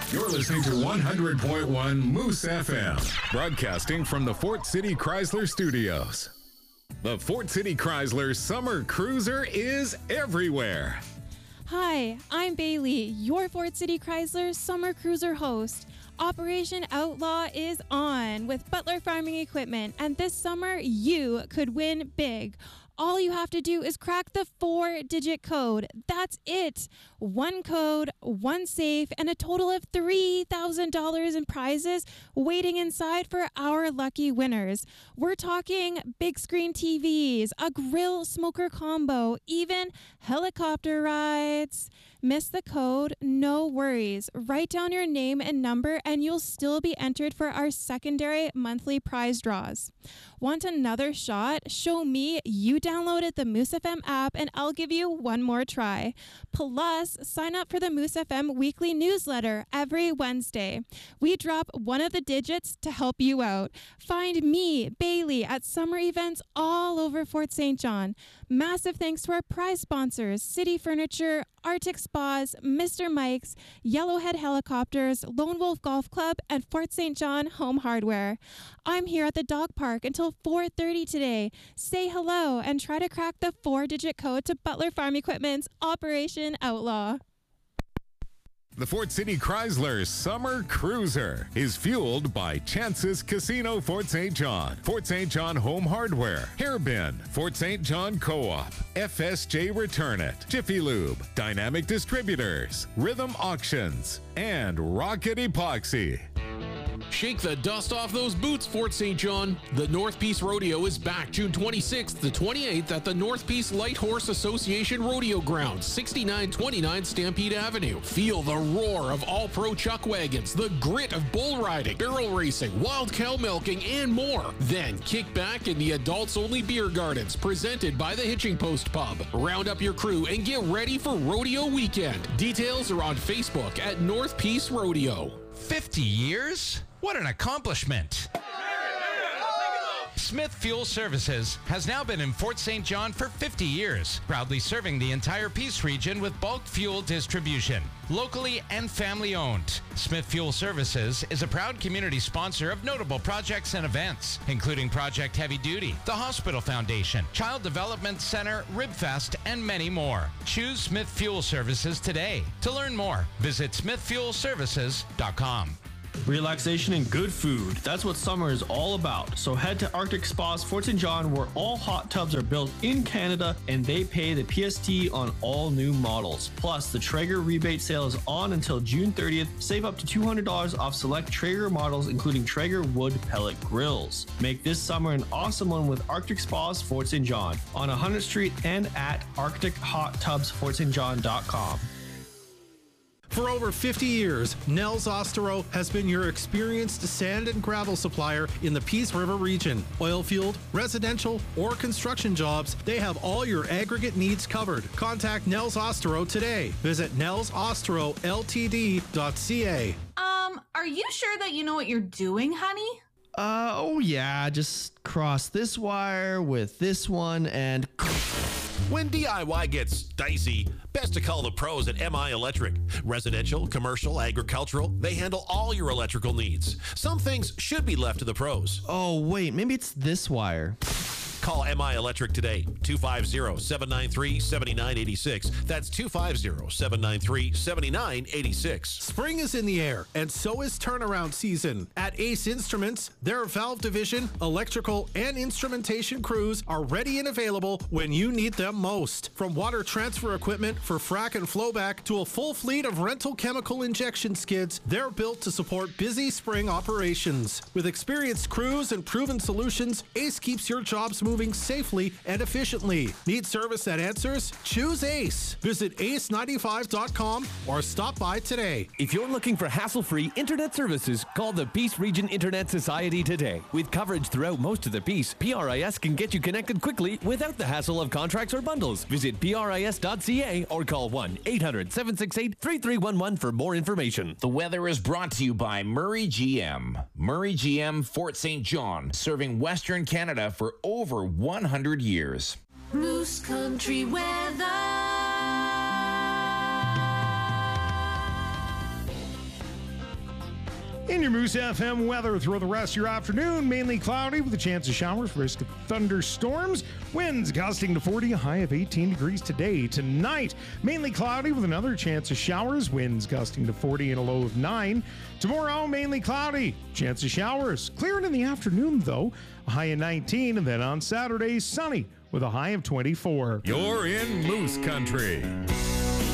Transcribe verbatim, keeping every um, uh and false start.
You're listening to one hundred point one Moose F M, broadcasting from the Fort City Chrysler Studios. The Fort City Chrysler Summer Cruiser is everywhere. Hi, I'm Bailey, your Fort City Chrysler Summer Cruiser host. Operation Outlaw is on with Butler Farming Equipment, and this summer you could win big. All you have to do is crack the four-digit code. That's it. One code, one safe, and a total of three thousand dollars in prizes waiting inside for our lucky winners. We're talking big screen T Vs, a grill smoker combo, even helicopter rides. Miss the code? No worries. Write down your name and number and you'll still be entered for our secondary monthly prize draws. Want another shot? Show me you downloaded the Moose F M app and I'll give you one more try. Plus, sign up for the Moose F M weekly newsletter every Wednesday. We drop one of the digits to help you out. Find me, Bailey, at summer events all over Fort Saint John. Massive thanks to our prize sponsors, City Furniture, Arctic Spas, Mister Mike's, Yellowhead Helicopters, Lone Wolf Golf Club, and Fort Saint John Home Hardware. I'm here at the dog park until four thirty today. Say hello and try to crack the four-digit code to Butler Farm Equipment's Operation Outlaw. The Fort City Chrysler Summer Cruiser is fueled by Chances Casino Fort Saint John, Fort Saint John Home Hardware, Hairbin, Fort Saint John Co-op, F S J Return It, Jiffy Lube, Dynamic Distributors, Rhythm Auctions, and Rocket Epoxy. Shake the dust off those boots, Fort Saint John. The North Peace Rodeo is back June twenty-sixth to twenty-eighth at the North Peace Light Horse Association Rodeo Grounds, sixty-nine twenty-nine Stampede Avenue. Feel the roar of all-pro chuck wagons, the grit of bull riding, barrel racing, wild cow milking, and more. Then kick back in the adults-only beer gardens presented by the Hitching Post Pub. Round up your crew and get ready for Rodeo Weekend. Details are on Facebook at North Peace Rodeo. fifty years? What an accomplishment! Smith Fuel Services has now been in Fort Saint John for fifty years, proudly serving the entire Peace region with bulk fuel distribution, locally and family owned. Smith Fuel Services is a proud community sponsor of notable projects and events, including Project Heavy Duty, the Hospital Foundation, Child Development Center, Ribfest, and many more. Choose Smith Fuel Services today. To learn more, visit smith fuel services dot com. Relaxation and good food. That's what summer is all about. So head to Arctic Spas Fort Saint John, where all hot tubs are built in Canada and they pay the P S T on all new models. Plus, the Traeger rebate sale is on until June thirtieth. Save up to two hundred dollars off select Traeger models, including Traeger wood pellet grills. Make this summer an awesome one with Arctic Spas Fort Saint John on one hundredth Street and at arctic hot tubs fort st john dot com. For over fifty years, Nels Ostero has been your experienced sand and gravel supplier in the Peace River region. Oilfield, residential, or construction jobs, they have all your aggregate needs covered. Contact Nels Ostero today. Visit nels ostero l t d dot c a. Um, are you sure that you know what you're doing, honey? Uh, oh yeah, just cross this wire with this one and... When D I Y gets dicey, best to call the pros at M I Electric. Residential, commercial, agricultural, they handle all your electrical needs. Some things should be left to the pros. Oh wait, maybe it's this wire. Call M I Electric today, two five zero, seven nine three, seven nine eight six. That's two five zero, seven nine three, seven nine eight six. Spring is in the air, and so is turnaround season. At Ace Instruments, their valve division, electrical, and instrumentation crews are ready and available when you need them most. From water transfer equipment for frac and flowback to a full fleet of rental chemical injection skids, they're built to support busy spring operations. With experienced crews and proven solutions, Ace keeps your jobs moving safely and efficiently. Need service that answers? Choose Ace. Visit ace ninety-five dot com or stop by today. If you're looking for hassle-free internet services, call the Peace Region Internet Society today. With coverage throughout most of the Peace, P R I S can get you connected quickly without the hassle of contracts or bundles. Visit P R I S dot C A or call one eight hundred, seven six eight, three three one one for more information. The weather is brought to you by Murray G M. Murray G M Fort Saint John, serving Western Canada for over one hundred years. Moose Country weather. In your Moose F M weather throughout the rest of your afternoon, mainly cloudy with a chance of showers, risk of thunderstorms, winds gusting to forty, a high of eighteen degrees today. Tonight, mainly cloudy with another chance of showers, winds gusting to forty and a low of nine. Tomorrow, mainly cloudy, chance of showers, clearing in the afternoon though, a high of nineteen, and then on Saturday, sunny with a high of twenty-four. You're in Moose Country.